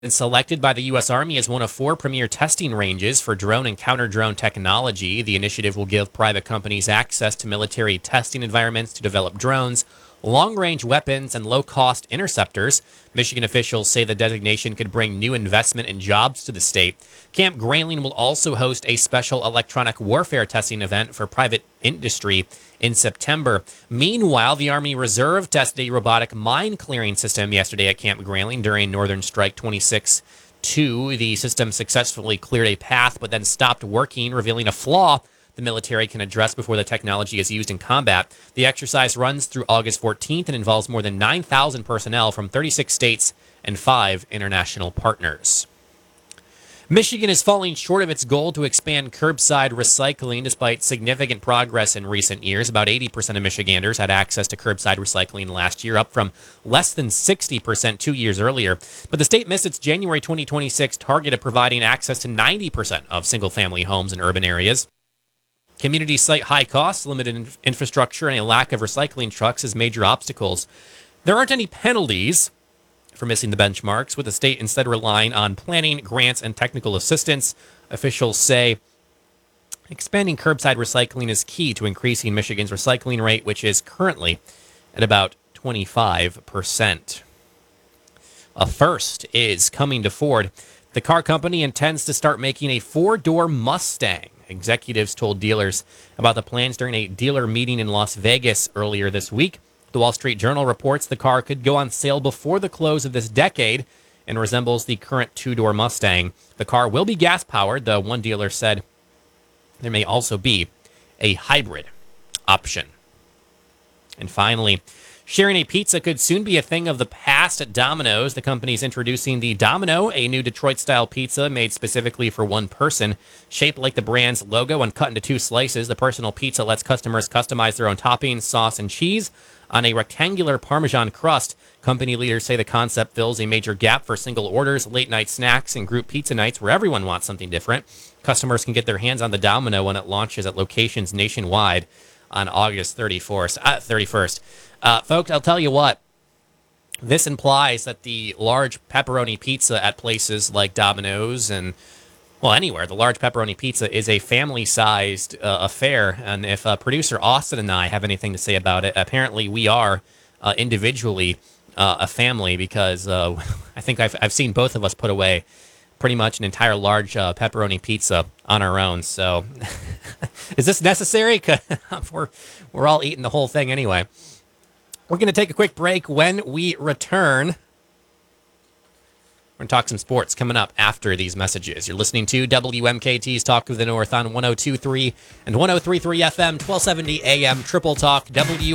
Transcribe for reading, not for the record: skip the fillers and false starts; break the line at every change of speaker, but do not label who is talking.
Been selected by the U.S. Army as one of 4 premier testing ranges for drone and counter-drone technology. The initiative will give private companies access to military testing environments to develop drones, long-range weapons, and low-cost interceptors. Michigan officials say the designation could bring new investment and jobs to the state. Camp Grayling will also host a special electronic warfare testing event for private industry in September. Meanwhile, the Army Reserve tested a robotic mine clearing system yesterday at Camp Grayling during Northern Strike 26-2. The system successfully cleared a path but then stopped working, revealing a flaw the military can address before the technology is used in combat. The exercise runs through August 14th and involves more than 9,000 personnel from 36 states and 5 international partners. Michigan is falling short of its goal to expand curbside recycling despite significant progress in recent years. About 80% of Michiganders had access to curbside recycling last year, up from less than 60% 2 years earlier. But the state missed its January 2026 target of providing access to 90% of single-family homes in urban areas. Communities cite high costs, limited infrastructure, and a lack of recycling trucks as major obstacles. There aren't any penalties for missing the benchmarks, with the state instead relying on planning, grants, and technical assistance. Officials say expanding curbside recycling is key to increasing Michigan's recycling rate, which is currently at about 25%. A first is coming to Ford. The car company intends to start making a 4-door Mustang. Executives told dealers about the plans during a dealer meeting in Las Vegas earlier this week. The Wall Street Journal reports the car could go on sale before the close of this decade and resembles the current 2-door Mustang. The car will be gas-powered, though one dealer said there may also be a hybrid option. And finally, sharing a pizza could soon be a thing of the past at Domino's. The company's introducing the Domino, a new Detroit-style pizza made specifically for one person. Shaped like the brand's logo and cut into 2 slices, the personal pizza lets customers customize their own toppings, sauce, and cheese on a rectangular Parmesan crust. Company leaders say the concept fills a major gap for single orders, late-night snacks, and group pizza nights where everyone wants something different. Customers can get their hands on the Domino when it launches at locations nationwide on August 31st. Folks, I'll tell you what. This implies that the large pepperoni pizza at places like Domino's and, well, anywhere, the large pepperoni pizza is a family-sized affair. And if producer Austin and I have anything to say about it, apparently we are individually a family, because I think I've seen both of us put away pretty much an entire large pepperoni pizza on our own. So is this necessary? 'Cause we're all eating the whole thing anyway. We're going to take a quick break. When we return, we're going to talk some sports coming up after these messages. You're listening to WMKT's Talk of the North on 102.3 and 103.3 FM, 1270 AM, Triple Talk,